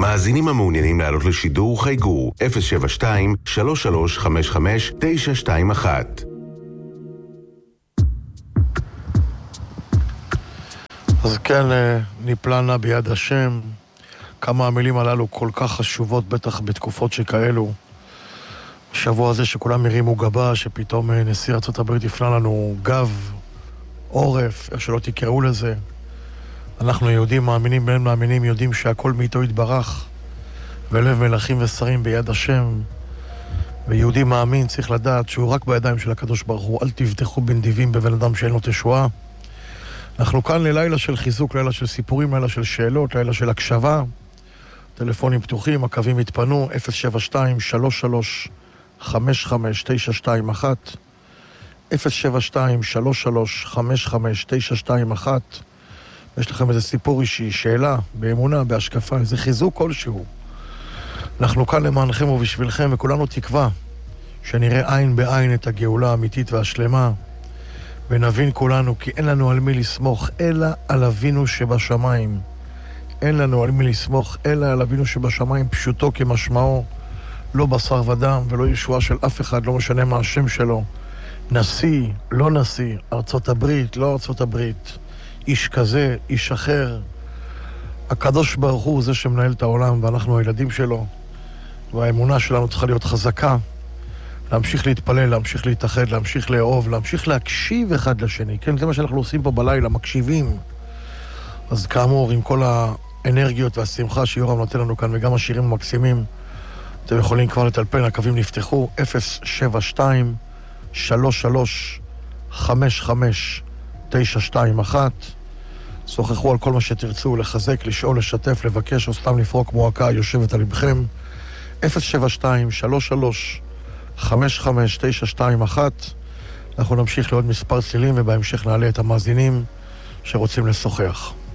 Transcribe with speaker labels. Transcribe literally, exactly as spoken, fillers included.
Speaker 1: מאזינים המעוניינים לעלות לשידור חייגו אפס שבע שתיים שלוש שלוש חמש חמש תשע שתיים אחת.
Speaker 2: אז כן, נפלנה ביד השם. כמה המילים הללו כל כך חשובות, בטח בתקופות שכאלו. השבוע הזה שכולם הרימו גבה, שפתאום נשיא ארצות הברית יפנה לנו גב, עורף, איך שלא תקראו לזה. אנחנו יהודים מאמינים, בין מאמינים יודעים שהכל מאיתו יתברך, ולב מלכים ושרים ביד השם. ויהודי מאמין צריך לדעת שהוא רק בידיים של הקדוש ברוך הוא. אל תבטחו בנדיבים בבן אדם שאין לו תשועה. אנחנו כאן ללילה של חיזוק, לילה של סיפורים, לילה של שאלות, לילה של הקשבה. טלפונים פתוחים, הקווים התפנו, אפס שבע שתיים שלוש שלוש חמש חמש תשע שתיים אחת, אפס שבע שתיים שלוש שלוש חמש חמש תשע שתיים אחת. יש לכם איזה סיפור אישי, שאלה, באמונה, בהשקפה, איזה חיזוק כלשהו. אנחנו כאן למענכם ובשבילכם, וכולנו תקווה שנראה עין בעין את הגאולה האמיתית והשלמה, ונבין כולנו כי אין לנו על מי לסמוך אלא על אבינו שבשמיים. אין לנו על מי לסמוך אלא על אבינו שבשמיים, פשוטו כמשמעו. לא בשר ודם ולא ישועה של אף אחד, לא משנה מה השם שלו. נשיא, לא נשיא, ארצות הברית, לא ארצות הברית, איש כזה, איש אחר. הקדוש ברוך הוא זה שמנהל את העולם, ואנחנו הילדים שלו, והאמונה שלנו צריכה להיות חזקה. להמשיך להתפלל, להמשיך להתאחד, להמשיך לאהוב, להמשיך להקשיב אחד לשני. כן, זה מה שאנחנו עושים פה בלילה, מקשיבים. אז כאמור, עם כל האנרגיות והשמחה שיורם נותן לנו כאן, וגם השירים המקסימים, אתם יכולים כבר לטלפן, הקווים נפתחו, אפס שבע שתיים שלוש שלוש חמש חמש תשע שתיים אחת. שוחחו על כל מה שתרצו, לחזק, לשאול, לשתף, לבקש, או סתם לפרוק מועקה יושבת על לבכם. אפס שבע שתיים שלוש שלוש חמש חמש תשע שתיים אחת. אנחנו נמשיך לעוד מספר צלילים, ובהמשך נעלה את המאזינים שרוצים לשוחח.